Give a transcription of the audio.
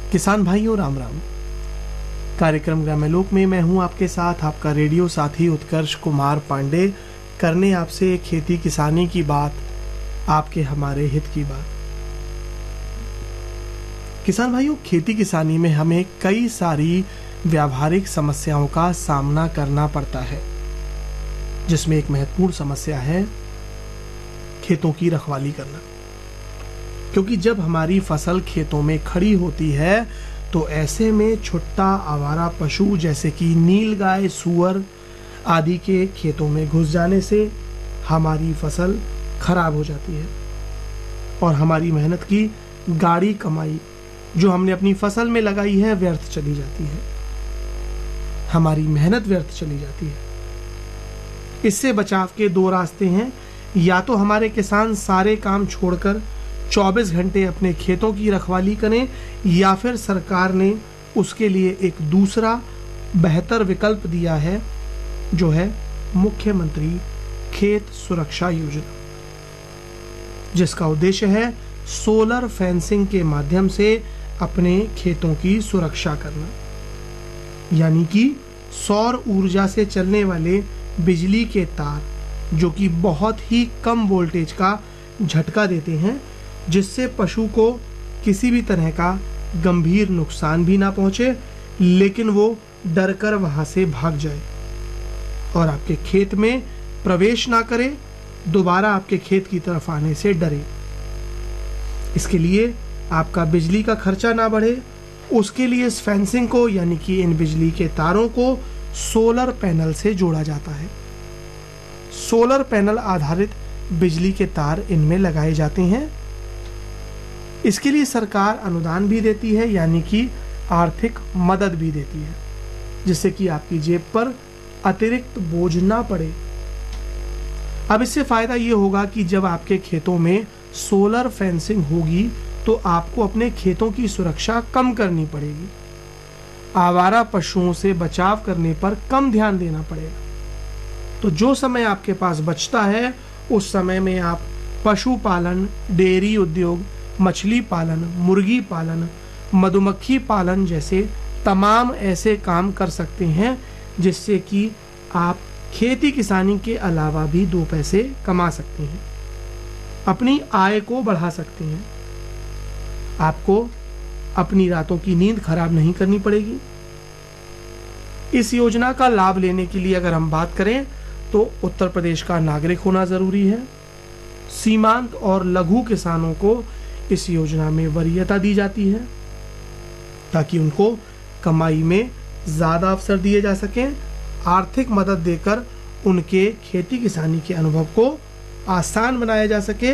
किसान भाइयों राम राम। कार्यक्रम ग्राम्यलोक में मैं हूं आपके साथ आपका रेडियो साथी उत्कर्ष कुमार पांडे, करने आपसे खेती किसानी की बात, आपके हमारे हित की बात। किसान भाइयों, खेती किसानी में हमें कई सारी व्यावहारिक समस्याओं का सामना करना पड़ता है, जिसमें एक महत्वपूर्ण समस्या है खेतों की रखवाली करना। क्योंकि जब हमारी फसल खेतों में खड़ी होती है तो ऐसे में छुट्टा आवारा पशु जैसे कि नीलगाय, सूअर आदि के खेतों में घुस जाने से हमारी फसल खराब हो जाती है और हमारी मेहनत की गाढ़ी कमाई जो हमने अपनी फसल में लगाई है व्यर्थ चली जाती है, हमारी मेहनत व्यर्थ चली जाती है। इससे बचाव के दो रास्ते हैं। या तो हमारे किसान सारे काम छोड़कर 24 घंटे अपने खेतों की रखवाली करें, या फिर सरकार ने उसके लिए एक दूसरा बेहतर विकल्प दिया है, जो है मुख्यमंत्री खेत सुरक्षा योजना, जिसका उद्देश्य है सोलर फेंसिंग के माध्यम से अपने खेतों की सुरक्षा करना। यानी कि सौर ऊर्जा से चलने वाले बिजली के तार जो कि बहुत ही कम वोल्टेज का झटका देते हैं, जिससे पशु को किसी भी तरह का गंभीर नुकसान भी ना पहुंचे, लेकिन वो डरकर वहां से भाग जाए और आपके खेत में प्रवेश ना करे, दोबारा आपके खेत की तरफ आने से डरे। इसके लिए आपका बिजली का खर्चा ना बढ़े, उसके लिए इस फेंसिंग को यानी कि इन बिजली के तारों को सोलर पैनल से जोड़ा जाता है। सोलर पैनल आधारित बिजली के तार इनमें लगाए जाते हैं। इसके लिए सरकार अनुदान भी देती है, यानी कि आर्थिक मदद भी देती है, जिससे कि आपकी जेब पर अतिरिक्त बोझ ना पड़े। अब इससे फायदा ये होगा कि जब आपके खेतों में सोलर फेंसिंग होगी तो आपको अपने खेतों की सुरक्षा कम करनी पड़ेगी, आवारा पशुओं से बचाव करने पर कम ध्यान देना पड़ेगा। तो जो समय आपके पास बचता है उस समय में आप पशुपालन, डेयरी उद्योग, मछली पालन, मुर्गी पालन, मधुमक्खी पालन जैसे तमाम ऐसे काम कर सकते हैं, जिससे कि आप खेती किसानी के अलावा भी दो पैसे कमा सकते हैं, अपनी आय को बढ़ा सकते हैं। आपको अपनी रातों की नींद खराब नहीं करनी पड़ेगी। इस योजना का लाभ लेने के लिए अगर हम बात करें तो उत्तर प्रदेश का नागरिक होना जरूरी है। सीमांत और लघु किसानों को इस योजना में वरीयता दी जाती है ताकि उनको कमाई में ज्यादा अवसर दिए जा सकें। आर्थिक मदद देकर उनके खेती किसानी के अनुभव को आसान बनाया जा सके